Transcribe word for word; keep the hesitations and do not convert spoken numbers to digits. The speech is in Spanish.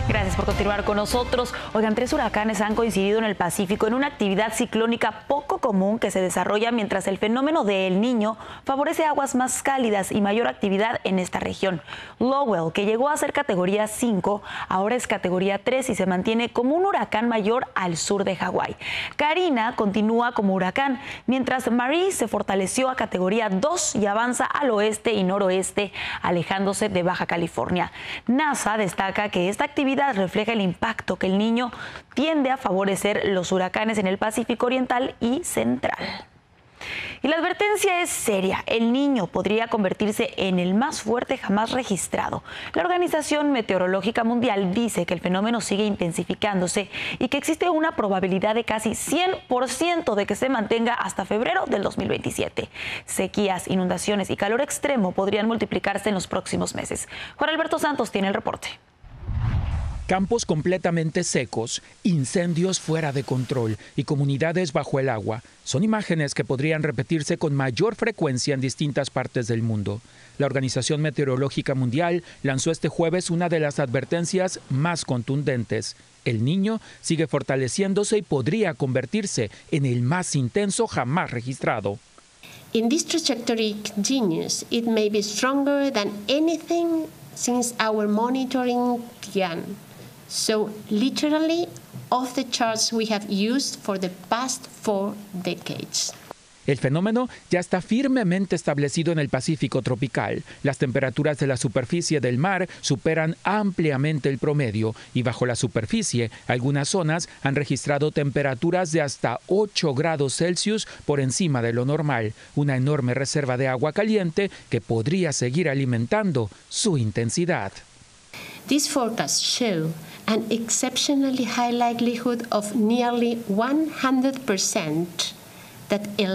Gracias por continuar con nosotros. Oigan, tres huracanes han coincidido en el Pacífico en una actividad ciclónica poco común que se desarrolla mientras el fenómeno de El Niño favorece aguas más cálidas y mayor actividad en esta región. Lowell, que llegó a ser categoría cinco, ahora es categoría tres y se mantiene como un huracán mayor al sur de Hawái. Karina continúa como huracán, mientras Marie se fortaleció a categoría dos y avanza al oeste y noroeste, alejándose de Baja California. NASA destaca que esta actividad refleja el impacto que el Niño tiende a favorecer los huracanes en el Pacífico Oriental y Central. Y la advertencia es seria. El Niño podría convertirse en el más fuerte jamás registrado. La Organización Meteorológica Mundial dice que el fenómeno sigue intensificándose y que existe una probabilidad de casi cien por ciento de que se mantenga hasta febrero del dos mil veintisiete. Sequías, inundaciones y calor extremo podrían multiplicarse en los próximos meses. Juan Alberto Santos tiene el reporte. Campos completamente secos, incendios fuera de control y comunidades bajo el agua son imágenes que podrían repetirse con mayor frecuencia en distintas partes del mundo. La Organización Meteorológica Mundial lanzó este jueves una de las advertencias más contundentes. El Niño sigue fortaleciéndose y podría convertirse en el más intenso jamás registrado. In this trajectory continues, it may be stronger than anything since our monitoring began. So literally off the charts we have used for the past four decades. El fenómeno ya está firmemente establecido en el Pacífico tropical. Las temperaturas de la superficie del mar superan ampliamente el promedio y bajo la superficie algunas zonas han registrado temperaturas de hasta ocho grados Celsius por encima de lo normal, una enorme reserva de agua caliente que podría seguir alimentando su intensidad. These forecasts show an exceptionally high likelihood of nearly one hundred percent that El